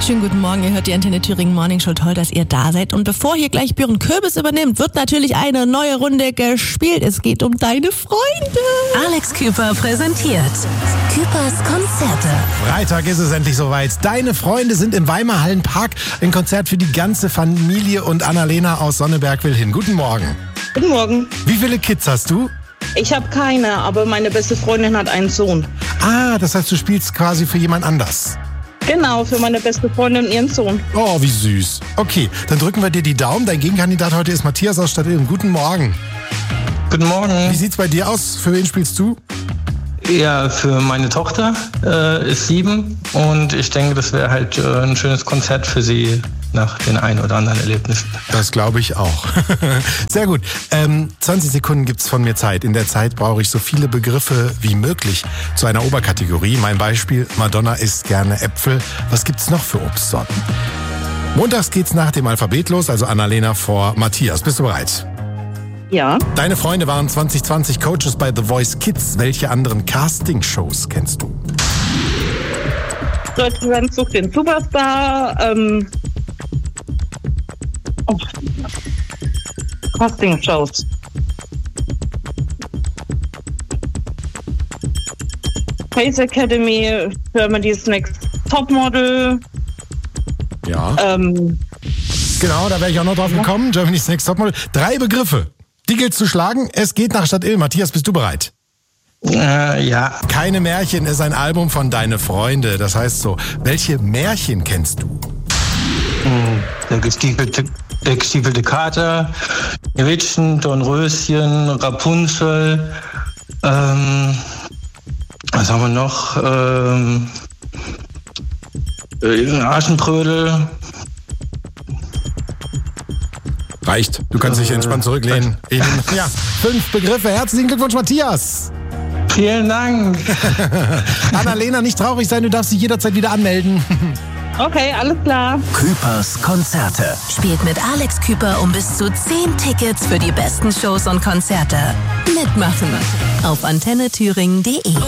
Schönen guten Morgen, ihr hört die Antenne Thüringen Morning Show. Toll, dass ihr da seid. Und bevor hier gleich Björn Kürbis übernimmt, wird natürlich eine neue Runde gespielt. Es geht um deine Freunde. Alex Küper präsentiert Küpers Konzerte. Freitag ist es endlich soweit. Deine Freunde sind im Weimar Hallenpark. Ein Konzert für die ganze Familie und Annalena aus Sonneberg will hin. Guten Morgen. Guten Morgen. Wie viele Kids hast du? Ich habe keine, aber meine beste Freundin hat einen Sohn. Ah, das heißt, du spielst quasi für jemand anders. Genau, für meine beste Freundin und ihren Sohn. Oh, wie süß. Okay, dann drücken wir dir die Daumen. Dein Gegenkandidat heute ist Matthias aus Stadtilm. Guten Morgen. Guten Morgen. Wie sieht's bei dir aus? Für wen spielst du? Ja, für meine Tochter ist 7 und ich denke, das wäre halt ein schönes Konzert für sie nach den ein oder anderen Erlebnissen. Das glaube ich auch. Sehr gut. 20 Sekunden gibt's von mir Zeit. In der Zeit brauche ich so viele Begriffe wie möglich zu einer Oberkategorie. Mein Beispiel, Madonna isst gerne Äpfel. Was gibt's noch für Obstsorten? Montags geht's nach dem Alphabet los, also Annalena vor Matthias. Bist du bereit? Ja. Deine Freunde waren 2020 Coaches bei The Voice Kids. Welche anderen Castingshows kennst du? Deutschland sucht den Superstar. Casting-Shows. Face Academy, Germany's Next Topmodel. Ja. Genau, da wäre ich auch noch drauf gekommen. Germany's Next Topmodel. 3 Begriffe. Die gilt zu schlagen. Es geht nach Stadtilm. Matthias, bist du bereit? Ja. Keine Märchen ist ein Album von Deine Freunde. Das heißt so, welche Märchen kennst du? Der gestiefelte Kater, Rittchen, Dornröschen, Rapunzel, was haben wir noch? Aschenbrödel. Reicht. Du kannst dich entspannt zurücklehnen. Ja, 5 Begriffe. Herzlichen Glückwunsch, Matthias. Vielen Dank. Annalena, nicht traurig sein. Du darfst dich jederzeit wieder anmelden. Okay, alles klar. Küpers Konzerte. Spielt mit Alex Küper um bis zu 10 Tickets für die besten Shows und Konzerte. Mitmachen auf antennethüringen.de.